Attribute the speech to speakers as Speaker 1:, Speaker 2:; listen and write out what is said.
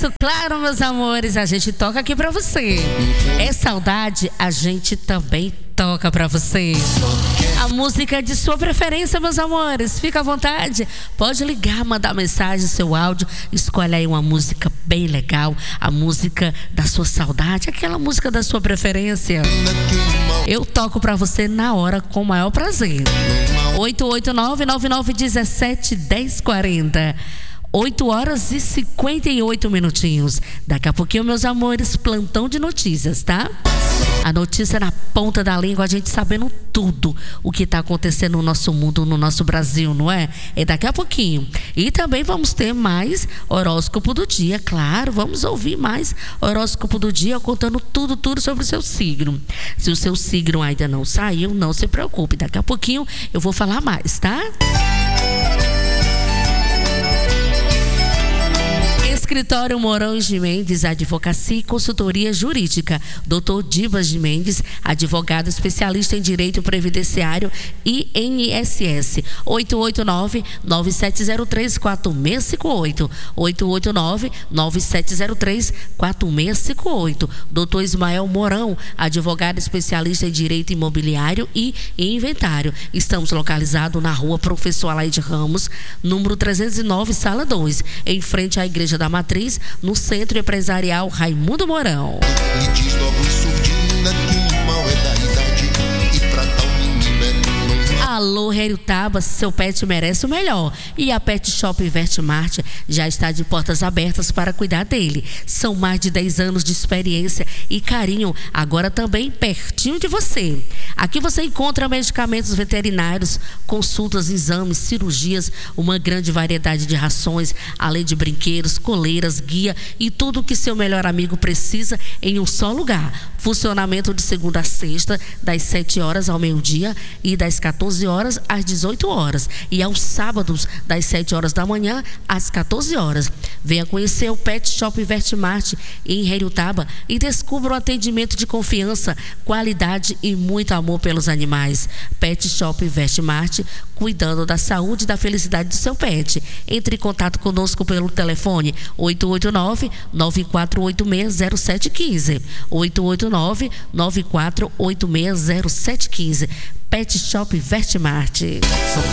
Speaker 1: sucesso, claro, meus amores, a gente toca aqui pra você. É saudade, a gente também toca pra você. A música de sua preferência, meus amores, fica à vontade. Pode ligar, mandar mensagem, seu áudio. Escolhe aí uma música bem legal, a música da sua saudade, aquela música da sua preferência. Eu toco pra você na hora com o maior prazer. 889-9917-1040. 8 horas e 58 minutinhos. Daqui a pouquinho, meus amores, plantão de notícias, tá? A notícia na ponta da língua, a gente sabendo tudo o que está acontecendo no nosso mundo, no nosso Brasil, não é? É daqui a pouquinho. E também vamos ter mais horóscopo do dia, claro. Vamos ouvir mais horóscopo do dia, contando tudo sobre o seu signo. Se o seu signo ainda não saiu, não se preocupe. Daqui a pouquinho eu vou falar mais, tá? Escritório Mourão de Mendes, Advocacia e Consultoria Jurídica. Dr. Dibas de Mendes, advogado especialista em Direito Previdenciário e INSS. 889-9703-4658. 889-9703-4658. Dr. Ismael Mourão, advogado especialista em Direito Imobiliário e Inventário. Estamos localizados na Rua Professor Alaide Ramos, número 309, sala 2, em frente à Igreja da Matriz, no Centro Empresarial Raimundo Mourão.
Speaker 2: E diz logo surdina que o mal é da idade e pra tal menino é normal.
Speaker 1: Alô, Heriotaba, seu pet merece o melhor. E a Pet Shop Vertmart já está de portas abertas para cuidar dele. São mais de 10 anos de experiência e carinho, agora também pertinho de você. Aqui você encontra medicamentos veterinários, consultas, exames, cirurgias, uma grande variedade de rações, além de brinquedos, coleiras, guia e tudo o que seu melhor amigo precisa em um só lugar. Funcionamento de segunda a sexta, das 7 horas ao meio-dia e das 14 horas às 18 horas. E aos sábados, das 7 horas da manhã às 14 horas. Venha conhecer o Pet Shop Vertmart em Heriotaba e descubra um atendimento de confiança, qualidade e muito amor pelos animais. Pet Shop Vertmart, cuidando da saúde e da felicidade do seu pet. Entre em contato conosco pelo telefone 889-9486-0715. 889-9486-0715. Pet Shop Vertmart.